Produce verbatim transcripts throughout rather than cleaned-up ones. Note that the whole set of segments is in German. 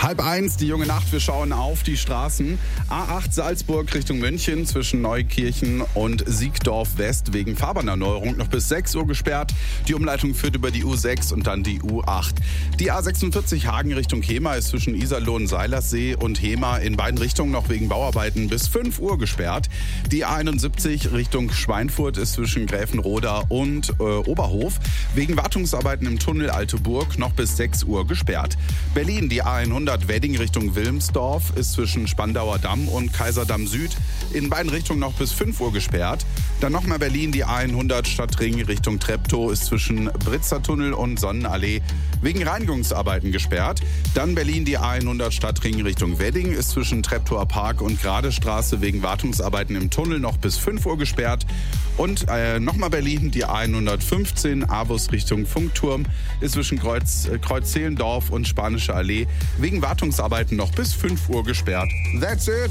Halb eins, die junge Nacht, wir schauen auf die Straßen. A acht Salzburg Richtung München zwischen Neukirchen und Siegdorf West wegen Fahrbahnerneuerung noch bis sechs Uhr gesperrt. Die Umleitung führt über die U sechs und dann die U acht. Die A sechsundvierzig Hagen Richtung Hema ist zwischen Iserlohn, Seilersee und Hema in beiden Richtungen noch wegen Bauarbeiten bis fünf Uhr gesperrt. Die A einundsiebzig Richtung Schweinfurt ist zwischen Gräfenroda und äh, Oberhof wegen Wartungsarbeiten im Tunnel Alteburg noch bis sechs Uhr gesperrt. Berlin, die A hundert Wedding Richtung Wilmsdorf ist zwischen Spandauer Damm und Kaiserdamm Süd in beiden Richtungen noch bis fünf Uhr gesperrt. Dann nochmal Berlin, die A hundert Stadtring Richtung Treptow ist zwischen Britzertunnel und Sonnenallee wegen Reinigungsarbeiten gesperrt. Dann Berlin, die A hundert Stadtring Richtung Wedding ist zwischen Treptower Park und Gradestraße wegen Wartungsarbeiten im Tunnel noch bis fünf Uhr gesperrt. Und äh, nochmal Berlin, die A hundertfünfzehn Avus Richtung Funkturm ist zwischen Kreuz, äh, Kreuz-Zehlendorf und Spanische Allee wegen Wartungsarbeiten noch bis fünf Uhr gesperrt. That's it!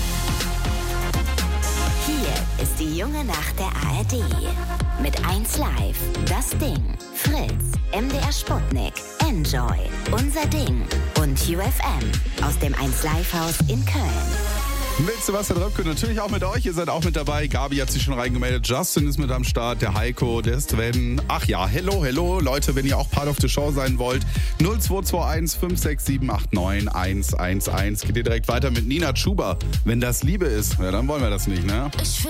Hier ist die junge Nacht der A R D. Mit eins Live, das Ding, Fritz, M D R Sputnik, Enjoy, Unser Ding und U F M aus dem eins Live Haus in Köln. Mit Sebastian Röpke natürlich auch mit euch. Ihr seid auch mit dabei. Gabi hat sich schon reingemeldet. Justin ist mit am Start. Der Heiko, der Sven. Ach ja, hello, hello. Leute, wenn ihr auch Part of the Show sein wollt, null zwei zwei eins fünf sechs sieben acht neun eins eins eins. Geht ihr direkt weiter mit Nina Chuba. Wenn das Liebe ist, ja, dann wollen wir das nicht, ne? Ich